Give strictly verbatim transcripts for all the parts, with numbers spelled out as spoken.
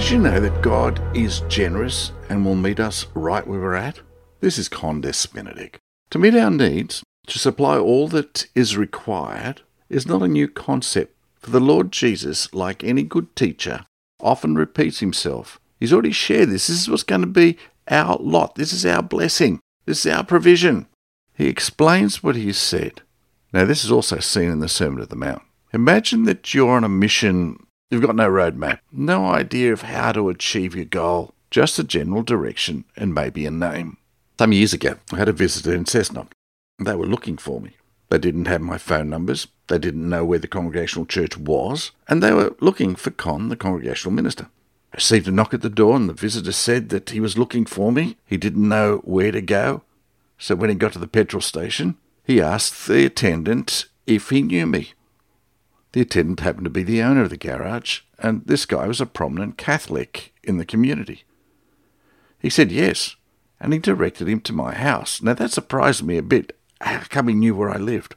Did you know that God is generous and will meet us right where we're at? This is Condes Benedict. To meet our needs, to supply all that is required, is not a new concept. For the Lord Jesus, like any good teacher, often repeats himself. He's already shared this. This is what's going to be our lot. This is our blessing. This is our provision. He explains what he has said. Now, this is also seen in the Sermon on the Mount. Imagine that you're on a mission. You've got no roadmap, no idea of how to achieve your goal, just a general direction and maybe a name. Some years ago, I had a visitor in Cessnock. They were looking for me. They didn't have my phone numbers. They didn't know where the Congregational Church was. And they were looking for Con, the Congregational Minister. I received a knock at the door and the visitor said that he was looking for me. He didn't know where to go. So when he got to the petrol station, he asked the attendant if he knew me. The attendant happened to be the owner of the garage, and this guy was a prominent Catholic in the community. He said yes, and he directed him to my house. Now that surprised me a bit. How come he knew where I lived?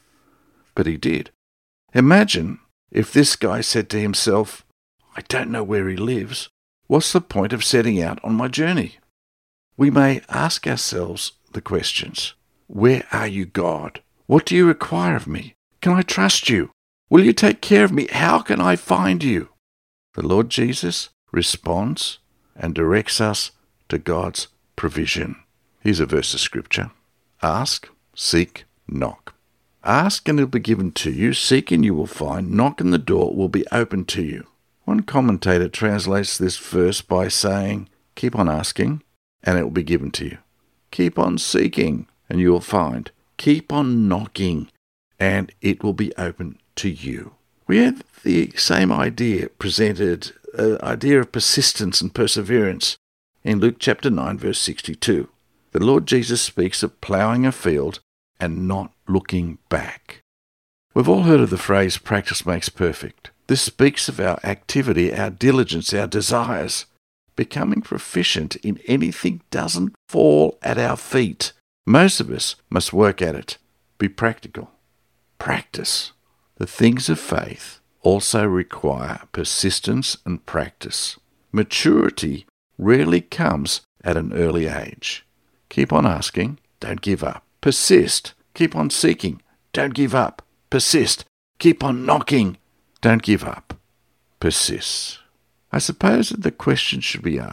But he did. Imagine if this guy said to himself, I don't know where he lives. What's the point of setting out on my journey? We may ask ourselves the questions. Where are you, God? What do you require of me? Can I trust you? Will you take care of me? How can I find you? The Lord Jesus responds and directs us to God's provision. Here's a verse of Scripture. Ask, seek, knock. Ask and it will be given to you. Seek and you will find. Knock and the door will be opened to you. One commentator translates this verse by saying, keep on asking and it will be given to you. Keep on seeking and you will find. Keep on knocking and it will be opened to you. We have the same idea presented, uh, idea of persistence and perseverance in Luke chapter nine, verse sixty-two. The Lord Jesus speaks of ploughing a field and not looking back. We've all heard of the phrase, practice makes perfect. This speaks of our activity, our diligence, our desires. Becoming proficient in anything doesn't fall at our feet. Most of us must work at it. Be practical. Practice. The things of faith also require persistence and practice. Maturity rarely comes at an early age. Keep on asking, don't give up. Persist, keep on seeking, don't give up. Persist, keep on knocking, don't give up. Persist. I suppose that the question should be asked,